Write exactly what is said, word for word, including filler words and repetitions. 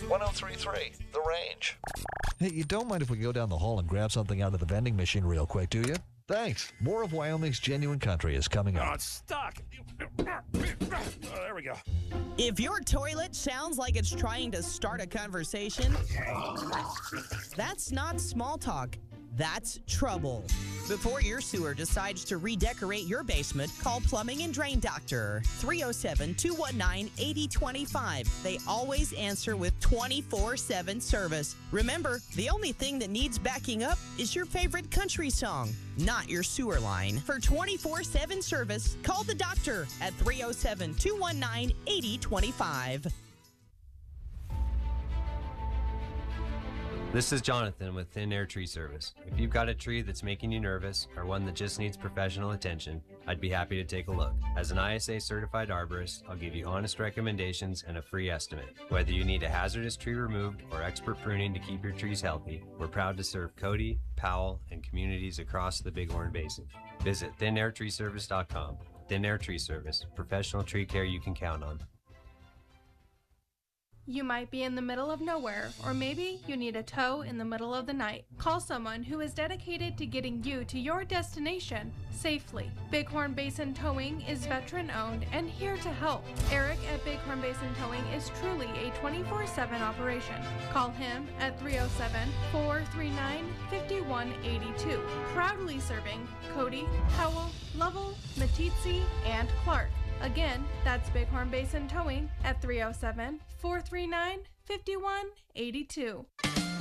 one oh three point three, The Range. Hey, you don't mind if we go down the hall and grab something out of the vending machine real quick, do you? Thanks. More of Wyoming's Genuine Country is coming Oh, up. it's stuck. Oh, there we go. If your toilet sounds like it's trying to start a conversation, that's not small talk. That's trouble. Before your sewer decides to redecorate your basement, call Plumbing and Drain Doctor. three oh seven, two one nine, eight oh two five. They always answer with twenty-four seven service. Remember, the only thing that needs backing up is your favorite country song, not your sewer line. For twenty-four seven service, call the doctor at three oh seven, two one nine, eight oh two five. This is Jonathan with Thin Air Tree Service. If you've got a tree that's making you nervous or one that just needs professional attention, I'd be happy to take a look. As an I S A certified arborist, I'll give you honest recommendations and a free estimate. Whether you need a hazardous tree removed or expert pruning to keep your trees healthy, we're proud to serve Cody, Powell, and communities across the Bighorn Basin. Visit thin air tree service dot com. Thin Air Tree Service, professional tree care you can count on. You might be in the middle of nowhere, or maybe you need a tow in the middle of the night. Call someone who is dedicated to getting you to your destination safely. Bighorn Basin Towing is veteran-owned and here to help. Eric at Bighorn Basin Towing is truly a twenty-four seven operation. Call him at three oh seven, four three nine, five one eight two. Proudly serving Cody, Powell, Lovell, Meeteetse, and Clark. Again, that's Bighorn Basin Towing at three oh seven, four three nine, five one eight two.